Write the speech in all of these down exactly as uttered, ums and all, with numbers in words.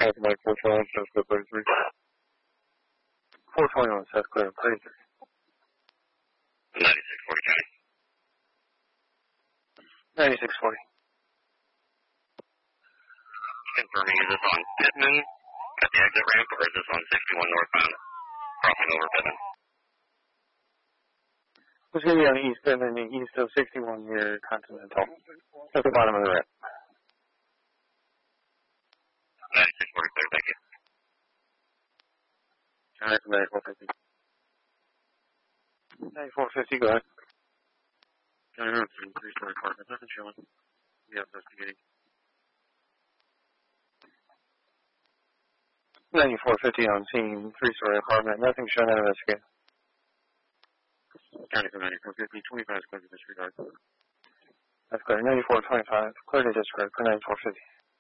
Like four twenty-one, South Clear, thirty-three. four twenty-one, South Clear, thirty-three. ninety-six forty, County. ninety-six forty. Confirming, is this on Pittman at the exit ramp, or is this on sixty-one northbound, crossing over Pittman? It's going to be on the east and then the east of sixty-one near Continental. At the bottom of the ramp. ninety-six forty, clear, thank you. Alright, ninety-four fifty. ninety-four fifty, go ahead. County Road, three-story apartment, nothing showing. Yeah, investigating. ninety-four fifty on scene, three-story apartment, nothing shown in investigate. County for ninety-four fifty, twenty-five is clear to disregard. That's clear. ninety-four twenty-five, clear to disregard for ninety-four fifty.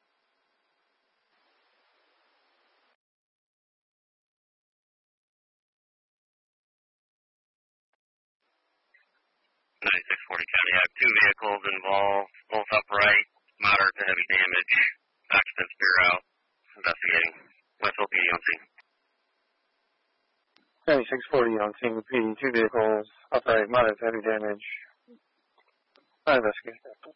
ninety-six forty, County. I have two vehicles involved, both upright, moderate to heavy damage, occupant spear out, investigating. West L P D on scene. ninety-six forty on scene, P D, two vehicles, upright, moderate to heavy damage. I investigate.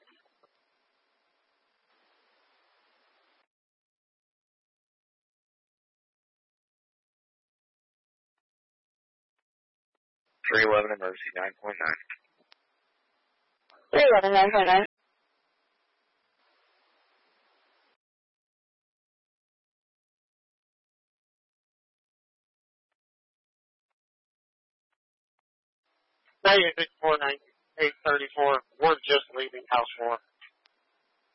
three eleven emergency, nine point nine. three eleven, nine point nine. ninety-six four nine eight thirty-four. We're just leaving house four.